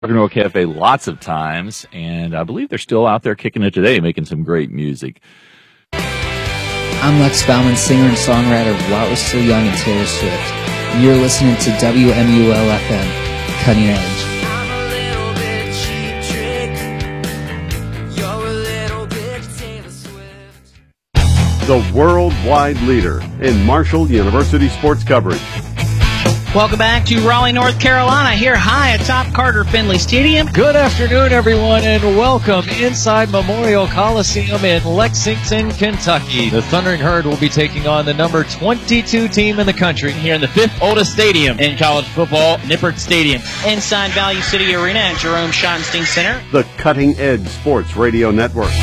Rock and Roll Cafe lots of times, and I believe they're still out there kicking it today, making some great music. I'm Lex Bauman, singer and songwriter of While It Was Still Young and Taylor Swift. And you're listening to WMUL-FM, Cutting Edge. The worldwide leader in Marshall University sports coverage. Welcome back to Raleigh, North Carolina, here high atop Carter Finley Stadium. Good afternoon, everyone, and welcome inside Memorial Coliseum in Lexington, Kentucky. The Thundering Herd will be taking on the number 22 team in the country. Here in the fifth oldest stadium in college football, Nippert Stadium. Inside Value City Arena at Jerome Schottenstein Center. The Cutting Edge Sports Radio Network.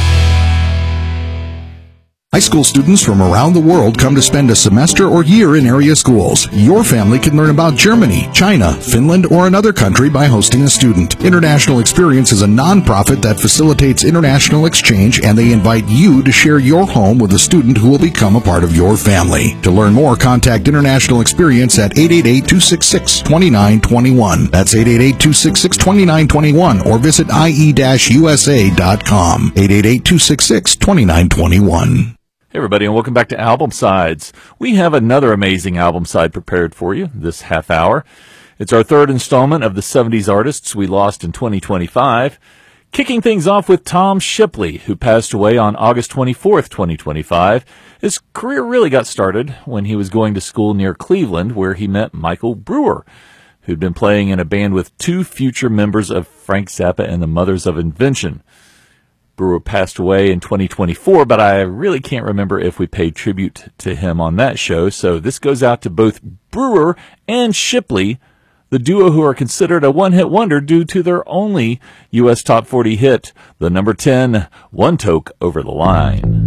High school students from around the world come to spend a semester or year in area schools. Your family can learn about Germany, China, Finland, or another country by hosting a student. International Experience is a nonprofit that facilitates international exchange, and they invite you to share your home with a student who will become a part of your family. To learn more, contact International Experience at 888-266-2921. That's 888-266-2921, or visit ie-usa.com. 888-266-2921. Hey everybody, and welcome back to Album Sides. We have another amazing album side prepared for you this half hour. It's our third installment of the 70s artists we lost in 2025. Kicking things off with Tom Shipley, who passed away on August 24th, 2025. His career really got started when he was going to school near Cleveland, where he met Michael Brewer, who'd been playing in a band with two future members of Frank Zappa and the Mothers of Invention. Brewer passed away in 2024, but I really can't remember if we paid tribute to him on that show, so this goes out to both Brewer and Shipley, the duo who are considered a one-hit wonder due to their only U.S. Top 40 hit, the number 10, One Toke Over the Line.